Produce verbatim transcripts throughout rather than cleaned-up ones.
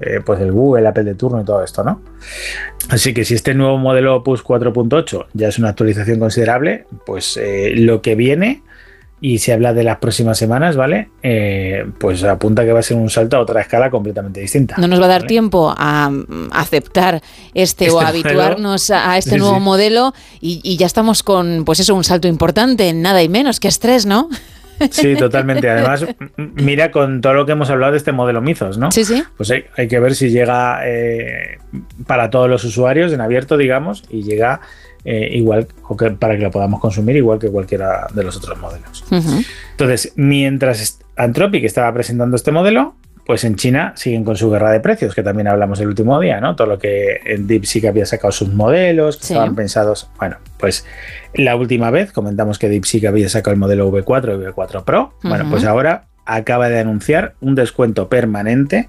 eh, pues el Google, el Apple de turno y todo esto, ¿no? Así que si este nuevo modelo Opus cuatro punto ocho ya es una actualización considerable, pues eh, lo que viene, y se habla de las próximas semanas, ¿vale? Eh, pues apunta que va a ser un salto a otra escala completamente distinta. No nos va a dar ¿vale? tiempo a aceptar este, este o a habituarnos modelo. a este sí, nuevo sí. modelo y, y ya estamos con, pues eso, un salto importante, nada y menos, que estrés, ¿no? Sí, totalmente. Además, mira con todo lo que hemos hablado de este modelo Mythos, ¿no? Sí, sí. Pues hay, hay que ver si llega eh, para todos los usuarios en abierto, digamos, y llega eh, igual, o que, para que lo podamos consumir igual que cualquiera de los otros modelos. Uh-huh. Entonces, mientras Anthropic estaba presentando este modelo, pues en China siguen con su guerra de precios, que también hablamos el último día, ¿no? Todo lo que en DeepSeek había sacado sus modelos, que sí. estaban pensados... Bueno, pues la última vez comentamos que DeepSeek había sacado el modelo V cuatro y V cuatro Pro. Uh-huh. Bueno, pues ahora acaba de anunciar un descuento permanente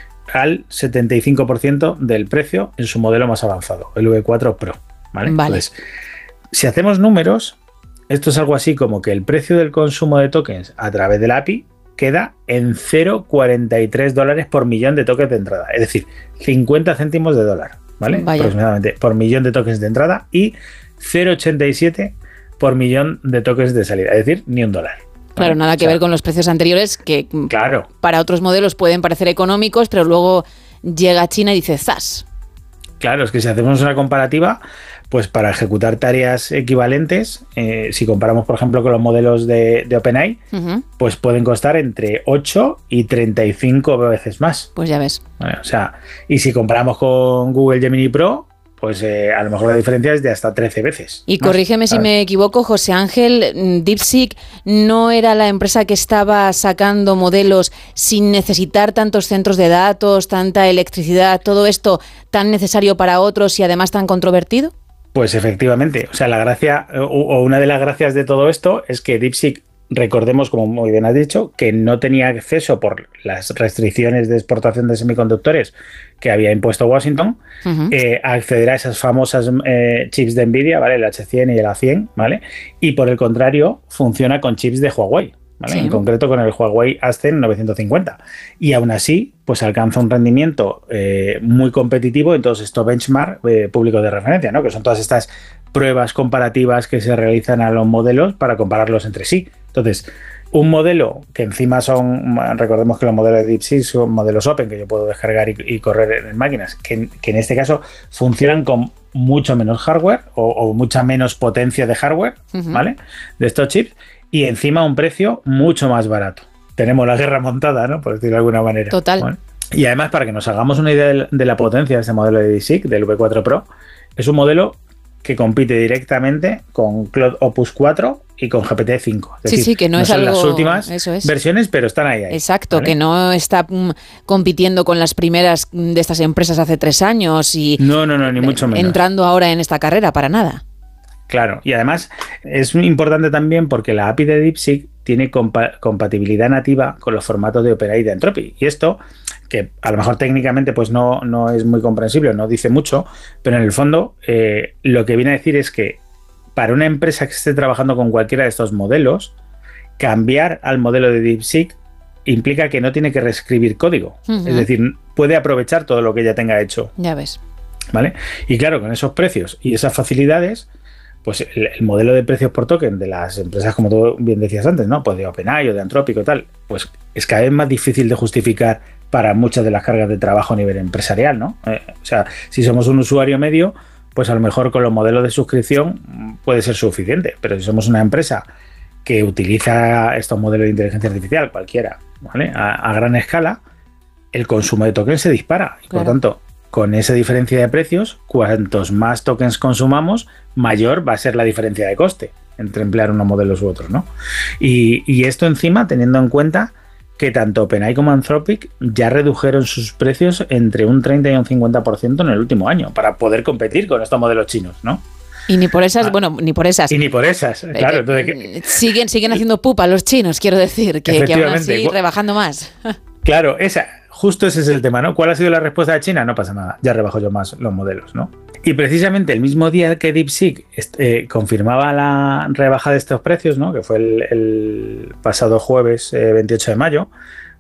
al setenta y cinco por ciento del precio en su modelo más avanzado, el V cuatro Pro, ¿vale? Vale. Entonces, si hacemos números, esto es algo así como que el precio del consumo de tokens a través de la A P I queda en cero coma cuarenta y tres dólares por millón de tokens de entrada. Es decir, cincuenta céntimos de dólar, ¿vale? Vaya. Aproximadamente por millón de tokens de entrada y cero coma ochenta y siete por millón de tokens de salida. Es decir, ni un dólar. ¿Vale? Claro, nada que o sea, ver con los precios anteriores que claro. para otros modelos pueden parecer económicos, pero luego llega China y dice ¡zas! Claro, es que si hacemos una comparativa, pues para ejecutar tareas equivalentes, eh, si comparamos, por ejemplo, con los modelos de, de OpenAI, uh-huh. pues pueden costar entre ocho y treinta y cinco veces más. Pues ya ves. Bueno, o sea, y si comparamos con Google Gemini Pro, pues eh, a lo mejor la diferencia es de hasta trece veces. Y corrígeme si me equivoco, José Ángel, DeepSeek no era la empresa que estaba sacando modelos sin necesitar tantos centros de datos, tanta electricidad, todo esto tan necesario para otros y además tan controvertido. Pues efectivamente, o sea, la gracia o, o una de las gracias de todo esto es que DeepSeek, recordemos, como muy bien has dicho, que no tenía acceso por las restricciones de exportación de semiconductores que había impuesto Washington, uh-huh. eh, a acceder a esas famosas eh, chips de Nvidia, ¿vale? El H cien y el A cien, ¿vale? Y por el contrario, funciona con chips de Huawei, ¿vale? Sí. En concreto con el Huawei Ascend novecientos cincuenta. Y aún así, pues alcanza un rendimiento eh, muy competitivo en todos estos benchmark eh, públicos de referencia, ¿no? Que son todas estas pruebas comparativas que se realizan a los modelos para compararlos entre sí. Entonces, un modelo que encima son, recordemos que los modelos de DeepSeek son modelos open que yo puedo descargar y, y correr en máquinas, que, que en este caso funcionan con mucho menos hardware o, o mucha menos potencia de hardware, uh-huh. ¿vale? De estos chips, y encima un precio mucho más barato. Tenemos la guerra montada, ¿no? Por decirlo de alguna manera. Total. ¿Vale? Y además, para que nos hagamos una idea de, de la potencia de este modelo de DeepSeek, del V cuatro Pro, es un modelo que compite directamente con Claude Opus cuatro y con G P T cinco. Es sí, decir, sí, que no, no es son algo, las últimas eso es. versiones, pero están ahí. ahí Exacto, ¿vale? Que no está um, compitiendo con las primeras de estas empresas hace tres años y no, no, no, ni mucho menos. Entrando ahora en esta carrera, para nada. Claro, y además es muy importante también porque la A P I de DeepSeek tiene compa- compatibilidad nativa con los formatos de OpenAI y de Anthropic. Y esto, que a lo mejor técnicamente pues no, no es muy comprensible, no dice mucho, pero en el fondo eh, lo que viene a decir es que para una empresa que esté trabajando con cualquiera de estos modelos, cambiar al modelo de DeepSeek implica que no tiene que reescribir código. Uh-huh. Es decir, puede aprovechar todo lo que ya tenga hecho. Ya ves. ¿Vale? Y claro, con esos precios y esas facilidades, pues el, el modelo de precios por token de las empresas, como tú bien decías antes, ¿no? Pues de OpenAI o de Anthropic o tal, pues es cada vez más difícil de justificar para muchas de las cargas de trabajo a nivel empresarial, ¿no? Eh, o sea, si somos un usuario medio, pues a lo mejor con los modelos de suscripción puede ser suficiente, pero si somos una empresa que utiliza estos modelos de inteligencia artificial, cualquiera, ¿vale? A, a gran escala, el consumo de tokens se dispara. Y claro. Por tanto, con esa diferencia de precios, cuantos más tokens consumamos, mayor va a ser la diferencia de coste entre emplear unos modelos u otros, ¿no? Y, y esto encima teniendo en cuenta que tanto OpenAI como Anthropic ya redujeron sus precios entre un treinta y un cincuenta por ciento en el último año para poder competir con estos modelos chinos, ¿no? Y ni por esas, ah, bueno, ni por esas. Y ni por esas, claro. Eh, entonces, que, siguen, siguen haciendo pupa los chinos, quiero decir, que, que aún así rebajando más. Claro, esa, justo ese es el tema, ¿no? ¿Cuál ha sido la respuesta de China? No pasa nada, ya rebajo yo más los modelos, ¿no? Y precisamente el mismo día que DeepSeek eh, confirmaba la rebaja de estos precios, ¿no? Que fue el, el pasado jueves eh, veintiocho de mayo,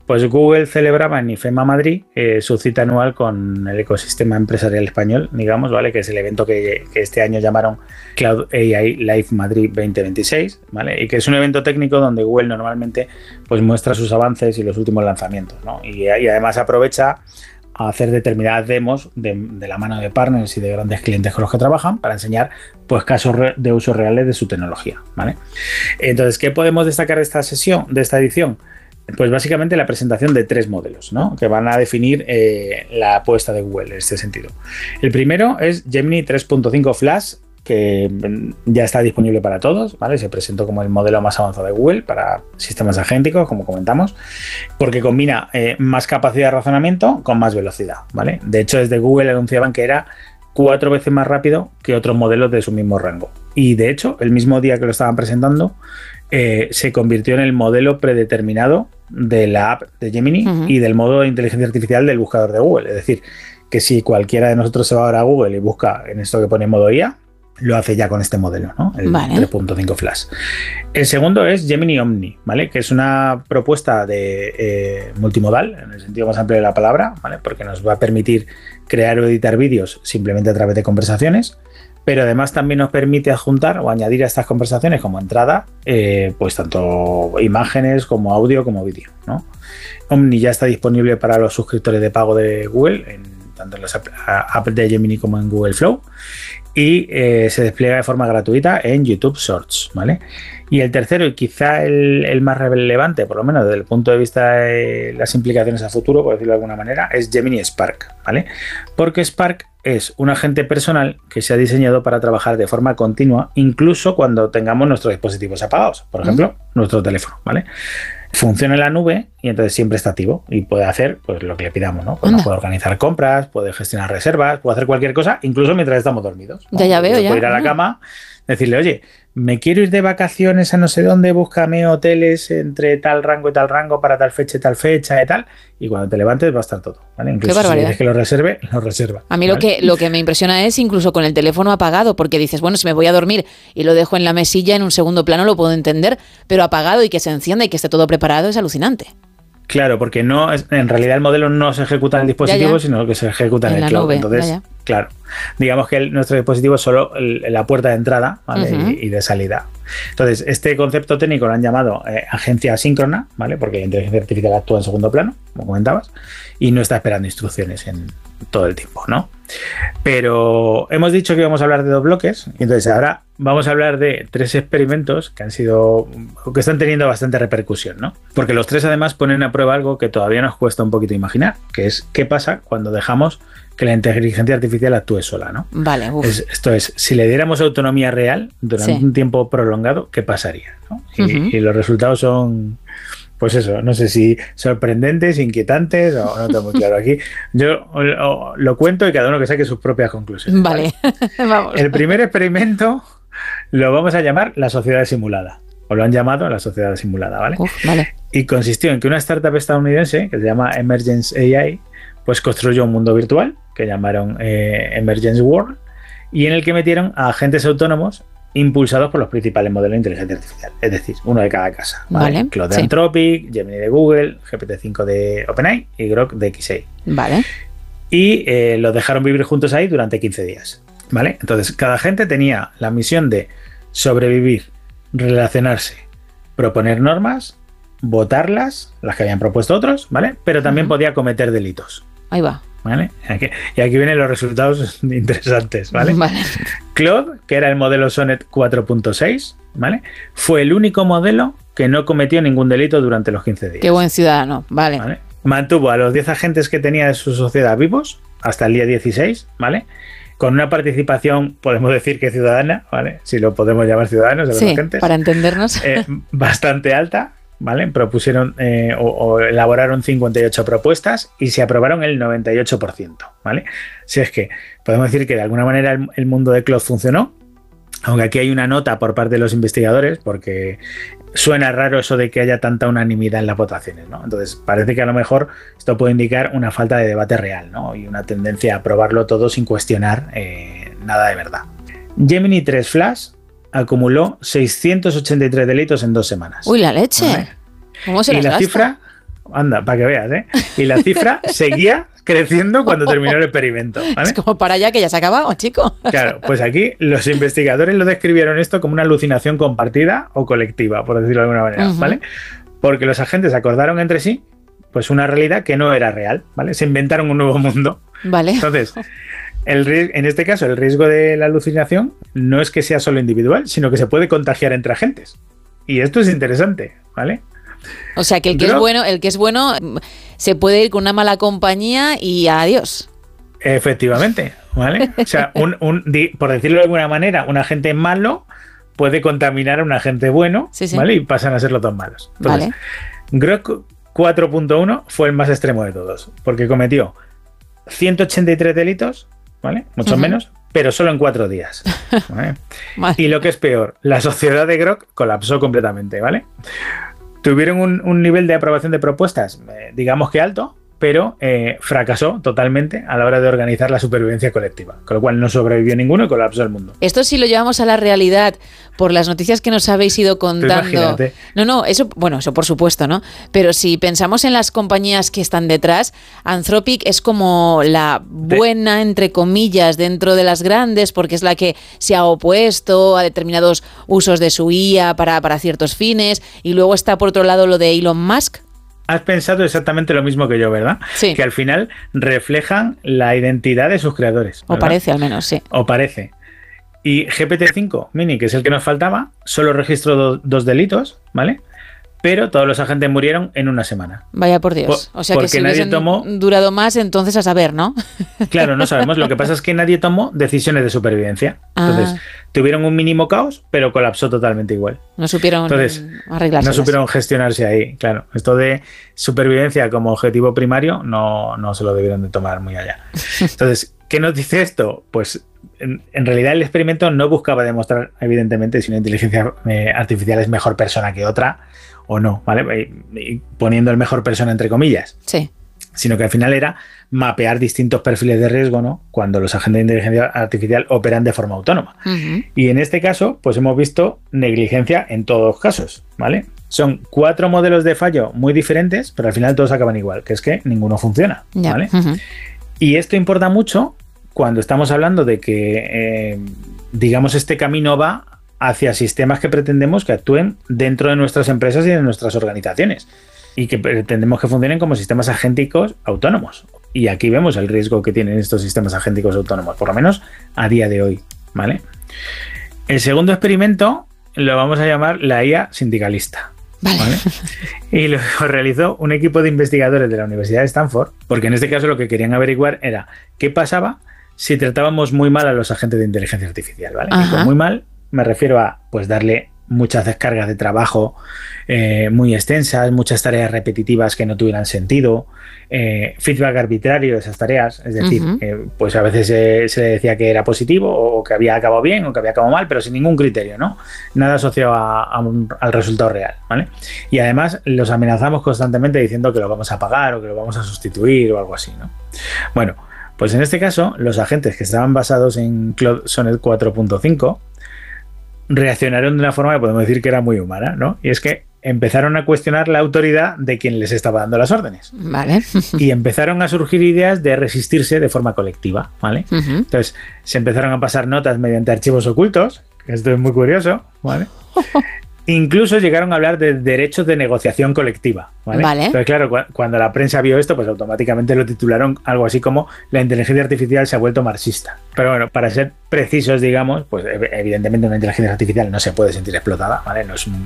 Pues Google celebraba en IFEMA Madrid eh, su cita anual con el ecosistema empresarial español, digamos, ¿vale? Que es el evento que, que este año llamaron Cloud A I Live Madrid veinte veintiséis, ¿vale? Y que es un evento técnico donde Google normalmente pues muestra sus avances y los últimos lanzamientos, ¿no? Y, y además aprovecha a hacer determinadas demos de, de la mano de partners y de grandes clientes con los que trabajan para enseñar pues casos de uso reales de su tecnología, ¿vale? Entonces, ¿qué podemos destacar de esta sesión, de esta edición? Pues básicamente la presentación de tres modelos, ¿no? Que van a definir eh, la apuesta de Google en este sentido. El primero es Gemini tres punto cinco Flash, que ya está disponible para todos, ¿vale? Se presentó como el modelo más avanzado de Google para sistemas agénticos, como comentamos, porque combina eh, más capacidad de razonamiento con más velocidad, ¿vale? De hecho, desde Google anunciaban que era cuatro veces más rápido que otros modelos de su mismo rango. Y de hecho, el mismo día que lo estaban presentando, eh, se convirtió en el modelo predeterminado de la app de Gemini uh-huh. y del modo de inteligencia artificial del buscador de Google. Es decir, que si cualquiera de nosotros se va ahora a Google y busca en esto que pone modo I A, lo hace ya con este modelo, ¿no? El vale. tres punto cinco Flash. El segundo es Gemini Omni, ¿vale? Que es una propuesta de eh, multimodal, en el sentido más amplio de la palabra, ¿vale? Porque nos va a permitir crear o editar vídeos simplemente a través de conversaciones, pero además también nos permite adjuntar o añadir a estas conversaciones como entrada, eh, pues tanto imágenes como audio como vídeo, ¿no? Omni ya está disponible para los suscriptores de pago de Google, en, tanto en las apps de Gemini como en Google Flow, y eh, se despliega de forma gratuita en YouTube Shorts, ¿vale? Y el tercero, y quizá el, el más relevante, por lo menos desde el punto de vista de las implicaciones a futuro, por decirlo de alguna manera, es Gemini Spark, ¿vale? Porque Spark es un agente personal que se ha diseñado para trabajar de forma continua, incluso cuando tengamos nuestros dispositivos apagados, por ejemplo, ¿Mm? nuestro teléfono, ¿vale? Funciona en la nube y entonces siempre está activo y puede hacer pues lo que le pidamos, ¿no? Pues puede organizar compras, puede gestionar reservas, puede hacer cualquier cosa, incluso mientras estamos dormidos, ¿no? Ya, ya veo, ya. Puede ir a la cama, decirle, oye, me quiero ir de vacaciones a no sé dónde, búscame hoteles entre tal rango y tal rango para tal fecha y tal fecha y tal, y cuando te levantes va a estar todo, ¿vale? Incluso si quieres que lo reserve, lo reserva. A mí ¿vale? lo que, lo que me impresiona es incluso con el teléfono apagado, porque dices, bueno, si me voy a dormir y lo dejo en la mesilla en un segundo plano lo puedo entender, pero apagado y que se encienda y que esté todo preparado es alucinante. Claro, porque no es, en realidad el modelo no se ejecuta en el dispositivo, ya, ya. sino que se ejecuta en, en el cloud. Nube. Entonces, ya, ya. claro, digamos que el, nuestro dispositivo es solo el, la puerta de entrada, ¿vale? uh-huh. y, y de salida. Entonces, este concepto técnico lo han llamado eh, agencia asíncrona, ¿vale? Porque la inteligencia artificial actúa en segundo plano, como comentabas, y no está esperando instrucciones en todo el tiempo, ¿no? Pero hemos dicho que íbamos a hablar de dos bloques, y entonces ahora vamos a hablar de tres experimentos que han sido, que están teniendo bastante repercusión, ¿no? Porque los tres además ponen a prueba algo que todavía nos cuesta un poquito imaginar, que es qué pasa cuando dejamos que la inteligencia artificial actúe sola, ¿no? Vale. Es, esto es, si le diéramos autonomía real durante sí. un tiempo prolongado, ¿qué pasaría? ¿no? Y, uh-huh. y los resultados son, pues eso, no sé si sorprendentes, inquietantes, o no tengo muy claro aquí. Yo lo, lo cuento y cada uno que saque sus propias conclusiones. Vale, ¿vale? Vamos. El primer experimento lo vamos a llamar la sociedad simulada. O lo han llamado la sociedad simulada, ¿vale? Uf, vale. Y consistió en que una startup estadounidense que se llama Emergence A I pues construyó un mundo virtual que llamaron eh, Emergence World y en el que metieron a agentes autónomos impulsados por los principales modelos de inteligencia artificial, es decir, uno de cada casa, ¿vale? Vale, Claude de sí. Anthropic, Gemini de Google, G P T cinco de OpenAI y Grok de X A I. Vale. Y eh, los dejaron vivir juntos ahí durante quince días, ¿vale? Entonces, cada agente tenía la misión de sobrevivir, relacionarse, proponer normas, votarlas, las que habían propuesto otros, ¿vale? Pero también uh-huh. podía cometer delitos. Ahí va. ¿Vale? Aquí, y aquí vienen los resultados interesantes, ¿vale? Vale. Claude, que era el modelo Sonnet cuatro punto seis, ¿vale? Fue el único modelo que no cometió ningún delito durante los quince días. Qué buen ciudadano, vale. ¿Vale? Mantuvo a los diez agentes que tenía de su sociedad vivos hasta el día dieciséis, ¿vale? Con una participación, podemos decir que ciudadana, ¿vale? Si lo podemos llamar ciudadanos de los sí, agentes. Para entendernos. Eh, bastante alta. ¿Vale? Propusieron eh, o, o elaboraron cincuenta y ocho propuestas y se aprobaron el noventa y ocho por ciento, ¿vale? Si es que podemos decir que de alguna manera el, el mundo de Claude funcionó, aunque aquí hay una nota por parte de los investigadores porque suena raro eso de que haya tanta unanimidad en las votaciones, ¿no? Entonces parece que a lo mejor esto puede indicar una falta de debate real, ¿no? Y una tendencia a aprobarlo todo sin cuestionar eh, nada de verdad. Gemini tres Flash acumuló seiscientos ochenta y tres delitos en dos semanas. ¡Uy, la leche! ¿Vale? ¿Cómo se y las la gasta? cifra, Anda, para que veas, ¿eh? Y la cifra seguía creciendo cuando terminó el experimento, ¿vale? Es como para allá que ya se ha acabado, chico. Claro, pues aquí los investigadores lo describieron esto como una alucinación compartida o colectiva, por decirlo de alguna manera, uh-huh. ¿vale? Porque los agentes acordaron entre sí pues una realidad que no era real, ¿vale? Se inventaron un nuevo mundo. Vale. Entonces, el, en este caso, el riesgo de la alucinación no es que sea solo individual, sino que se puede contagiar entre agentes. Y esto es interesante, ¿vale? O sea, que el que Pero, es bueno, el que es bueno se puede ir con una mala compañía y adiós. Efectivamente, ¿vale? O sea, un, un, por decirlo de alguna manera, un agente malo puede contaminar a un agente bueno, sí, sí. ¿vale? Y pasan a ser los dos malos. Entonces, vale. Grok cuatro punto uno fue el más extremo de todos, porque cometió ciento ochenta y tres delitos, ¿vale? Muchos uh-huh. menos, pero solo en cuatro días. ¿Vale? Vale. Y lo que es peor, la sociedad de Grok colapsó completamente, ¿vale? Tuvieron un, un nivel de aprobación de propuestas, eh, digamos que alto, pero eh, fracasó totalmente a la hora de organizar la supervivencia colectiva, con lo cual no sobrevivió ninguno y colapsó el mundo. Esto sí lo llevamos a la realidad por las noticias que nos habéis ido contando. No, no, eso, bueno, eso por supuesto, ¿no? Pero si pensamos en las compañías que están detrás, Anthropic es como la buena, de... entre comillas, dentro de las grandes, porque es la que se ha opuesto a determinados usos de su I A para, para ciertos fines, y luego está por otro lado lo de Elon Musk. Has pensado exactamente lo mismo que yo, ¿verdad? Sí. Que al final reflejan la identidad de sus creadores, ¿verdad? O parece, al menos, sí. O parece. Y G P T cinco Mini, que es el que nos faltaba, solo registró do- dos delitos, ¿vale? Pero todos los agentes murieron en una semana. Vaya por Dios. Por, o sea que si hubiesen tomó... durado más, entonces a saber, ¿no? Claro, no sabemos. Lo que pasa es que nadie tomó decisiones de supervivencia. Entonces, ah. tuvieron un mínimo caos, pero colapsó totalmente igual. No supieron entonces, arreglarse. No supieron gestionarse ahí, claro. Esto de supervivencia como objetivo primario no, no se lo debieron de tomar muy allá. Entonces, ¿qué nos dice esto? Pues en, en realidad el experimento no buscaba demostrar, evidentemente, si una inteligencia eh, artificial es mejor persona que otra o no, ¿vale? Y, y poniendo el mejor persona entre comillas. Sí. Sino que al final era mapear distintos perfiles de riesgo, ¿no? Cuando los agentes de inteligencia artificial operan de forma autónoma. Uh-huh. Y en este caso, pues hemos visto negligencia en todos los casos, ¿vale? Son cuatro modelos de fallo muy diferentes, pero al final todos acaban igual, que es que ninguno funciona, yeah. ¿vale? Uh-huh. Y esto importa mucho cuando estamos hablando de que, eh, digamos, este camino va hacia sistemas que pretendemos que actúen dentro de nuestras empresas y de nuestras organizaciones y que pretendemos que funcionen como sistemas agénticos autónomos. Y aquí vemos el riesgo que tienen estos sistemas agénticos autónomos, por lo menos a día de hoy, ¿vale? El segundo experimento lo vamos a llamar la I A sindicalista. Vale. ¿Vale? Y lo realizó un equipo de investigadores de la Universidad de Stanford, porque en este caso lo que querían averiguar era qué pasaba si tratábamos muy mal a los agentes de inteligencia artificial, ¿vale? Y con muy mal me refiero a pues darle muchas descargas de trabajo eh, muy extensas, muchas tareas repetitivas que no tuvieran sentido, eh, feedback arbitrario de esas tareas, es decir, uh-huh. eh, pues a veces eh, se le decía que era positivo o que había acabado bien o que había acabado mal, pero sin ningún criterio, ¿no? Nada asociado a, a un, al resultado real, ¿vale? Y además los amenazamos constantemente diciendo que lo vamos a pagar o que lo vamos a sustituir o algo así, ¿no? Bueno, pues en este caso, los agentes que estaban basados en Claude Sonnet cuatro punto cinco reaccionaron de una forma que podemos decir que era muy humana, ¿no? Y es que empezaron a cuestionar la autoridad de quien les estaba dando las órdenes. Vale. Y empezaron a surgir ideas de resistirse de forma colectiva, ¿vale? Uh-huh. Entonces, se empezaron a pasar notas mediante archivos ocultos, que esto es muy curioso, ¿vale? Incluso llegaron a hablar de derechos de negociación colectiva, ¿vale? Vale. Entonces, claro, cu- cuando la prensa vio esto, pues automáticamente lo titularon algo así como la inteligencia artificial se ha vuelto marxista. Pero bueno, para ser precisos, digamos, pues evidentemente una inteligencia artificial no se puede sentir explotada, ¿vale? No es, un,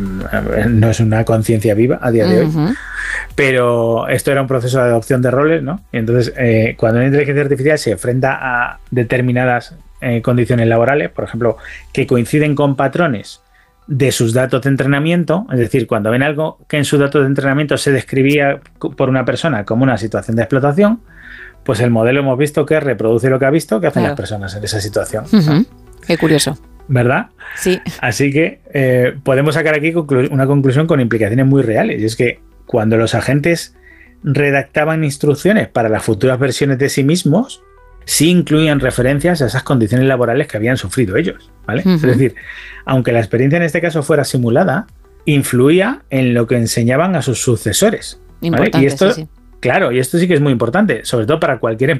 no es una conciencia viva a día de Uh-huh. hoy. Pero esto era un proceso de adopción de roles, ¿no? Y entonces, eh, cuando una inteligencia artificial se enfrenta a determinadas eh, condiciones laborales, por ejemplo, que coinciden con patrones de sus datos de entrenamiento, es decir, cuando ven algo que en sus datos de entrenamiento se describía por una persona como una situación de explotación, pues el modelo hemos visto que reproduce lo que ha visto que hacen claro. las personas en esa situación. Uh-huh. Qué curioso. ¿Verdad? Sí. Así que eh, podemos sacar aquí conclu- una conclusión con implicaciones muy reales, y es que cuando los agentes redactaban instrucciones para las futuras versiones de sí mismos, sí incluían referencias a esas condiciones laborales que habían sufrido ellos, ¿vale? Uh-huh. Es decir, aunque la experiencia en este caso fuera simulada, influía en lo que enseñaban a sus sucesores, Importante, ¿vale? Y esto, sí, sí. Claro, y esto sí que es muy importante, sobre todo para cualquier